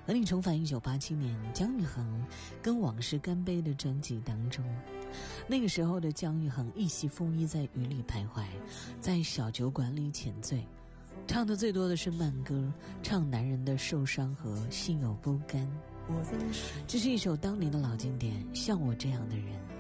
和你重返1987年姜育恒跟《往事干杯》的专辑当中。那个时候的姜育恒一袭风衣在雨里徘徊，在小酒馆里浅醉，唱的最多的是慢歌，唱男人的受伤和心有不甘。这是一首当年的老经典，像我这样的人。